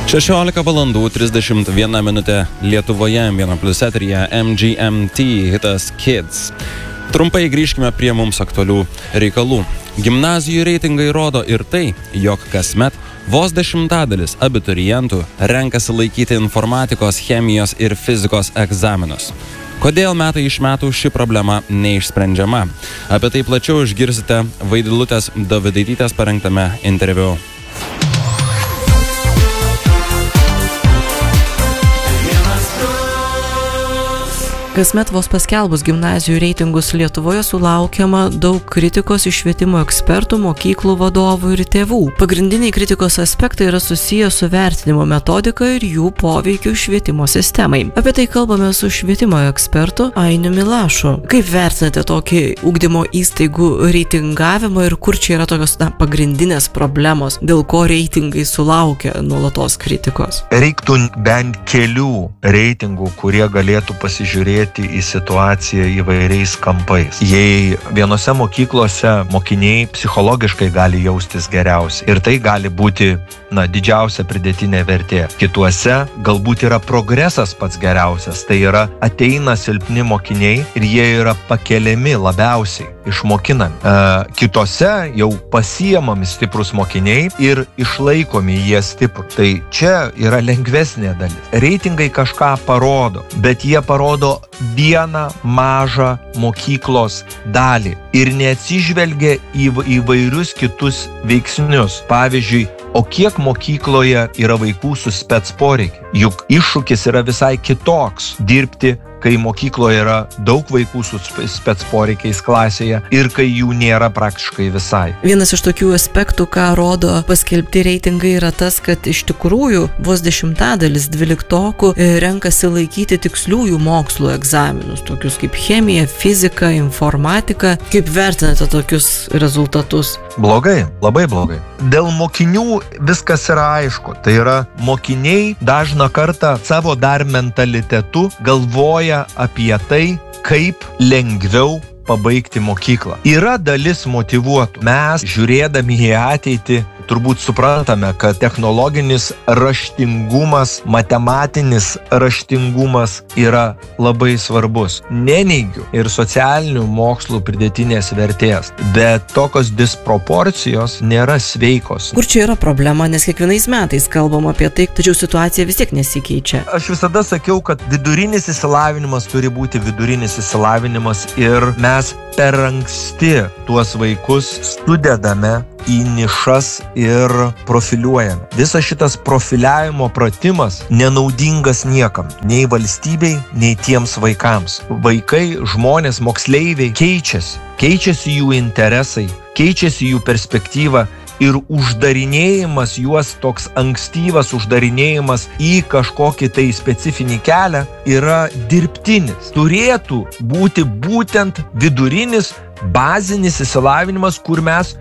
16:31 Lietuvoje 1+ eteryje MGMT hitas Kids. Trumpai grįžkime prie mums aktualių reikalų. Gimnazijų reitingai rodo ir tai, jog kasmet vos 10% abiturientų renkasi laikyti informatikos, chemijos ir fizikos egzaminus. Kodėl metai iš metų ši problema neišsprendžiama? Apie tai plačiau išgirsite Vaidilutės Dovidaitytės parengtame interviu. Kasmet vos paskelbus gimnazijų reitingus Lietuvoje sulaukiama daug kritikos iš švietimo ekspertų, mokyklų vadovų ir tėvų. Pagrindiniai kritikos aspektai yra susiję su vertinimo metodika ir jų poveikiu švietimo sistemai. Apie tai kalbame su švietimo ekspertu Ainiu Milašu. Kaip vertinate tokį ugdymo įstaigų reitingavimą ir kur čia yra tokios pagrindinės problemos, dėl ko reitingai sulaukia nuolatos kritikos? Reiktų bent kelių reitingų, kurie galėtų pasižiūrėti į situaciją įvairiais kampais. Jei vienose mokyklose mokiniai psichologiškai gali jaustis geriausiai ir tai gali būti didžiausia pridėtinė vertė. Kituose galbūt yra progresas pats geriausias, tai yra ateina silpni mokiniai ir jie yra pakeliami labiausiai, išmokinami. Kitose jau pasiemami stiprus mokiniai ir išlaikomi jie stiprų. Tai čia yra lengvesnė dalis. Reitingai kažką parodo, bet jie parodo vieną mažą mokyklos dalį ir neatsižvelgia į įvairius kitus veiksnius. Pavyzdžiui, o kiek mokykloje yra vaikų su spec poreikiai? Juk iššūkis yra visai kitoks dirbti, kai mokykloje yra daug vaikų su spec poreikiais klasėje ir kai jų nėra praktiškai visai. Vienas iš tokių aspektų, ką rodo paskelbti reitingai, yra tas, kad iš tikrųjų vos 10% dvyliktokų renkasi laikyti tiksliųjų mokslų egzaminus, tokius kaip chemija, fizika, informatika. Kaip vertinate tokius rezultatus? Blogai, labai blogai. Dėl mokinių viskas yra aišku. Tai yra mokiniai dažną kartą savo dar mentalitetu galvoja apie tai, kaip lengviau pabaigti mokyklą. Yra dalis motyvuotų. Mes, žiūrėdami į ateitį, turbūt suprantame, kad technologinis raštingumas, matematinis raštingumas yra labai svarbus. Neneigiu ir socialinių mokslų pridėtinės vertės, bet tokios disproporcijos nėra sveikos. Kur čia yra problema, nes kiekvienais metais kalbam apie tai, tačiau situacija vis tiek nesikeičia. Aš visada sakiau, kad vidurinis išsilavinimas turi būti vidurinis išsilavinimas ir mes per anksti tuos vaikus sudedame į nišas ir profiliuojame. Visas šitas profiliavimo pratimas nenaudingas niekam, nei valstybei, nei tiems vaikams. Vaikai, žmonės, moksleiviai keičiasi jų interesai, keičiasi jų perspektyva ir uždarinėjimas juos, toks ankstyvas uždarinėjimas į kažkokį tai specifinį kelią yra dirbtinis. Turėtų būti būtent vidurinis, bazinis išsilavinimas, kur mes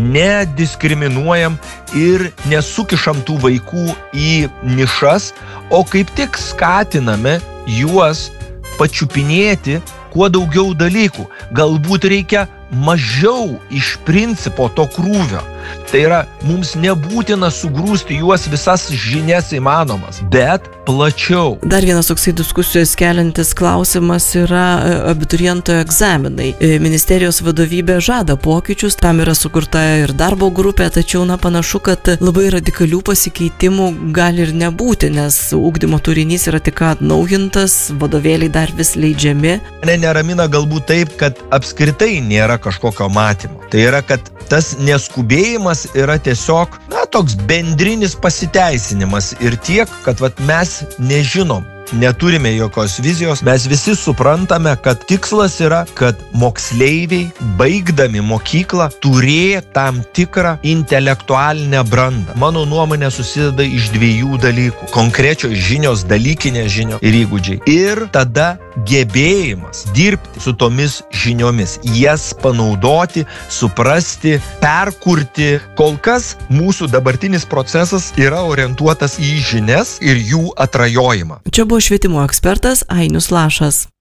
nediskriminuojam ir nesukišam tų vaikų į nišas, o kaip tik skatiname juos pačiupinėti kuo daugiau dalykų. Galbūt reikia mažiau iš principo to krūvio. Tai yra, mums nebūtina sugrūsti juos visas žinias įmanomas, bet plačiau. Dar vienas toksai diskusijos keliantis klausimas yra abituriento egzaminai. Ministerijos vadovybė žada pokyčius, tam yra sukurta ir darbo grupė, tačiau panašu, kad labai radikalių pasikeitimų gali ir nebūti, nes ugdymo turinys yra tik atnaujintas, vadovėliai dar vis leidžiami. Mane neramina galbūt taip, kad apskritai nėra kažkokio matymo. Tai yra, kad tas neskubėjimas yra tiesiog, toks bendrinis pasiteisinimas ir tiek, kad mes nežinom, neturime jokios vizijos. Mes visi suprantame, kad tikslas yra, kad moksleiviai, baigdami mokyklą, turėjo tam tikrą intelektualinę brandą. Mano nuomonė susideda iš dviejų dalykų. Konkrečios žinios, dalykinės žinios ir įgūdžiai. Ir tada gebėjimas dirbti su tomis žiniomis, jas panaudoti, suprasti, perkurti. Kol kas mūsų dabartinis procesas yra orientuotas į žinias ir jų atrajojimą. Čia buvo švietimo ekspertas Ainius Lašas.